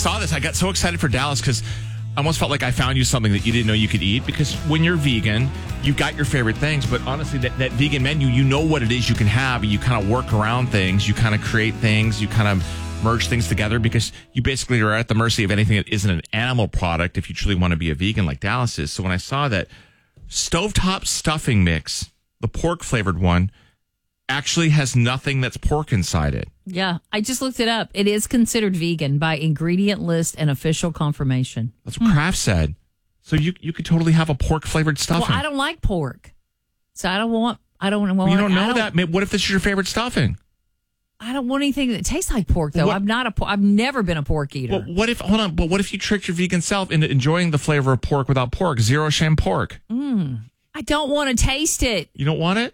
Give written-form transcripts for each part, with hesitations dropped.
saw this, I got so excited for Dallas because I almost felt like I found you something that you didn't know you could eat. Because when you're vegan, you've got your favorite things. But honestly, that vegan menu, you know what it is you can have. And you kind of work around things. You kind of create things. You kind of merge things together because you basically are at the mercy of anything that isn't an animal product if you truly want to be a vegan like Dallas is. So when I saw that stovetop stuffing mix, the pork flavored one, actually has nothing that's pork inside it. Yeah, I just looked it up. It is considered vegan by ingredient list and official confirmation. That's what Kraft said. So you could totally have a pork flavored stuffing. Well, I don't like pork, so I don't want. You don't know that. What if this is your favorite stuffing? I don't want anything that tastes like pork, though. I've never been a pork eater. Well, what if you tricked your vegan self into enjoying the flavor of pork without pork? Zero shame pork. I don't want to taste it. You don't want it?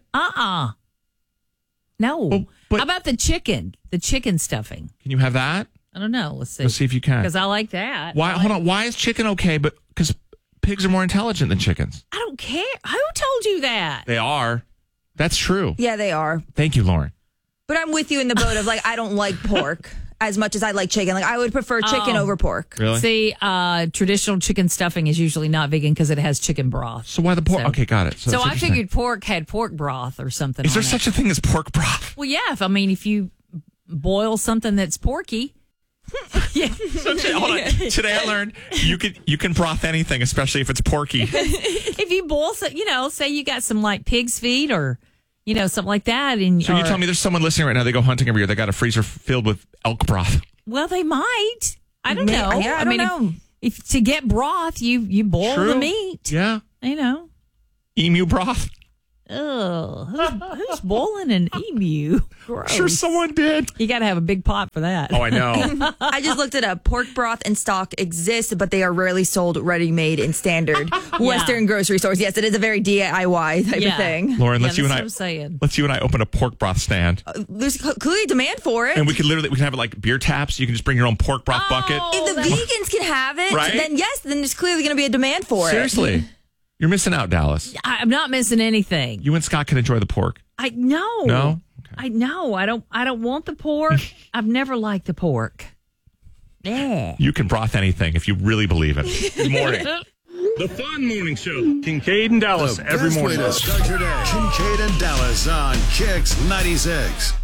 No. How about the chicken? The chicken stuffing. Can you have that? I don't know. Let's see. Let's see if you can. Because I like that. Why? Hold on. Why is chicken okay? But because pigs are more intelligent than chickens. I don't care. Who told you that? They are. That's true. Yeah, they are. Thank you, Lauren. But I'm with you in the boat of I don't like pork as much as I like chicken. I would prefer chicken over pork. Really? See, traditional chicken stuffing is usually not vegan because it has chicken broth. So why the pork? Okay, got it. So I figured pork had pork broth or something. Is there such a thing as pork broth? Well, yeah. If you boil something that's porky. Yeah. Hold on. Today I learned you can broth anything, especially if it's porky. If you boil, say you got some pig's feet or something like that. So you tell me there's someone listening right now. They go hunting every year. They got a freezer filled with elk broth. Well, they might. I don't know. Yeah, I don't know. If to get broth, you boil the meat. Yeah. Emu broth. Oh, who's boiling an emu? Gross. Sure, someone did. You got to have a big pot for that. Oh, I know. I just looked it up. Pork broth and stock exist, but they are rarely sold ready-made in standard Western grocery stores. Yes, it is a very DIY type of thing. Lauren, let's you and I open a pork broth stand. There's clearly demand for it, and we can have it like beer taps. You can just bring your own pork broth bucket. If the vegans can have it, right? then there's clearly going to be a demand for it. Seriously. You're missing out, Dallas. I'm not missing anything. You and Scott can enjoy the pork. I know. No? Okay. I know. I don't want the pork. I've never liked the pork. Yeah. You can broth anything if you really believe it. Good morning. The Fun Morning Show. Kincaid and Dallas every morning. Best way to start your day. Kincaid and Dallas on Kicks 96.